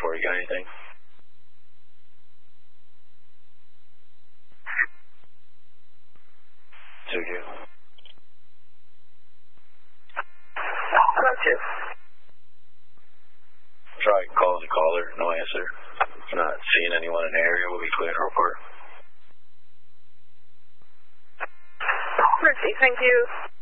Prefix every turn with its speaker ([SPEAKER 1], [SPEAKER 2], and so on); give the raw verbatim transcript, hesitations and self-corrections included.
[SPEAKER 1] for you. Got anything? two two.
[SPEAKER 2] Got you.
[SPEAKER 1] Try calling the caller. No answer. Not seeing anyone in the area. We'll be clear to report.
[SPEAKER 2] Mercy, thank you.